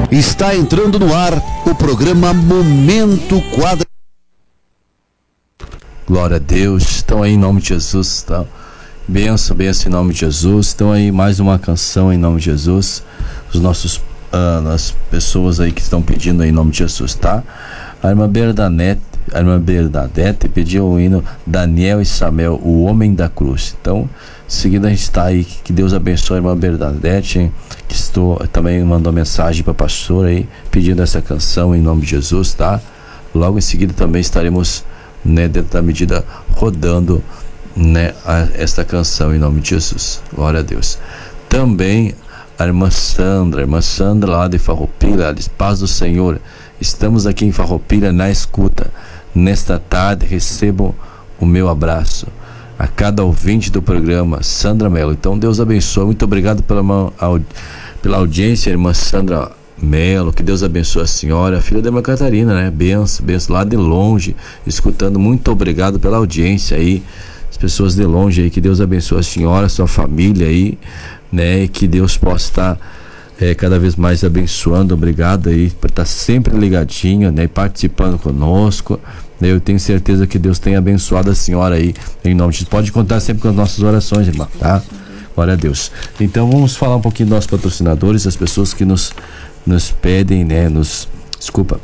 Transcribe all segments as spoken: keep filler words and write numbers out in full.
Está entrando no ar o programa Momento Quadra. Glória a Deus. Estão aí em nome de Jesus, tá? Benção, benção em nome de Jesus. Estão aí mais uma canção em nome de Jesus. Os nossos, uh, as pessoas aí que estão pedindo aí em nome de Jesus, tá? A irmã Bernadette, a irmã Bernadette pediu o hino Daniel e Samuel, o Homem da Cruz. Então, em seguida a gente está aí, que Deus abençoe a irmã Bernadette, que estou, também mandou mensagem para a pastora aí, pedindo essa canção em nome de Jesus, tá? Logo em seguida também estaremos, né, dentro da medida, rodando, né, a, esta canção em nome de Jesus. Glória a Deus. Também a irmã Sandra, a irmã Sandra lá de Farroupilha, ela diz: paz do Senhor, estamos aqui em Farroupilha na escuta. Nesta tarde recebo o meu abraço a cada ouvinte do programa, Sandra Melo. Então Deus abençoe, muito obrigado pela, pela audiência, irmã Sandra Melo, que Deus abençoe a senhora, filha da irmã Catarina, né? Benção, benção lá de longe, escutando. Muito obrigado pela audiência aí, as pessoas de longe aí, que Deus abençoe a senhora, a sua família aí, né? E que Deus possa estar é, cada vez mais abençoando. Obrigado aí por estar sempre ligadinho, né? Participando conosco. Eu tenho certeza que Deus tem abençoado a senhora aí, em nome de Jesus. Pode contar sempre com as nossas orações, irmã, tá? Glória a Deus. Então vamos falar um pouquinho dos nossos patrocinadores, as pessoas que nos, nos pedem, né? Nos, desculpa,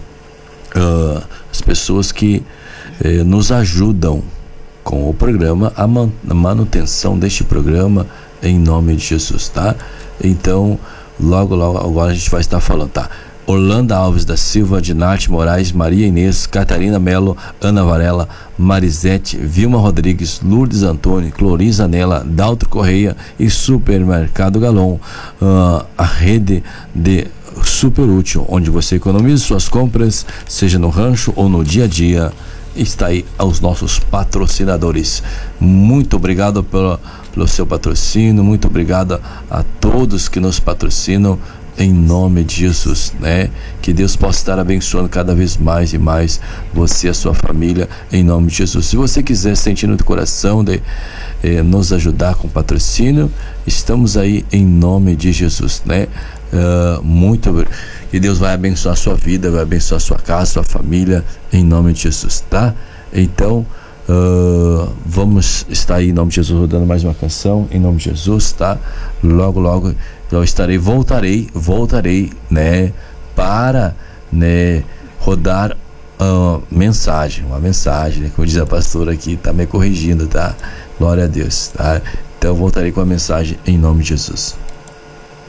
uh, as pessoas que uh, nos ajudam com o programa, a, man, a manutenção deste programa, em nome de Jesus, tá? Então, logo, logo, agora a gente vai estar falando, tá? Orlando Alves da Silva, Dinarte Moraes, Maria Inês, Catarina Melo, Ana Varela, Marisete, Vilma Rodrigues, Lourdes Antônio, Cloriza Nela, Daltro Correia e Supermercado Galon, uh, a rede de super útil, onde você economiza suas compras, seja no rancho ou no dia a dia. Está aí aos nossos patrocinadores. Muito obrigado pelo, pelo seu patrocínio, muito obrigado a todos que nos patrocinam, em nome de Jesus, né? Que Deus possa estar abençoando cada vez mais e mais você e a sua família, em nome de Jesus. Se você quiser sentir no coração de eh, nos ajudar com patrocínio, estamos aí em nome de Jesus, né? Uh, muito, que Deus vai abençoar a sua vida, vai abençoar a sua casa, sua família, em nome de Jesus, tá? Então, uh, vamos estar aí em nome de Jesus, rodando mais uma canção, em nome de Jesus, tá? Logo, logo eu estarei, voltarei, voltarei, né, para, né, rodar uh, mensagem, uma mensagem, né, como diz a pastora aqui, tá me corrigindo, tá? Glória a Deus, tá? Então eu voltarei com a mensagem em nome de Jesus.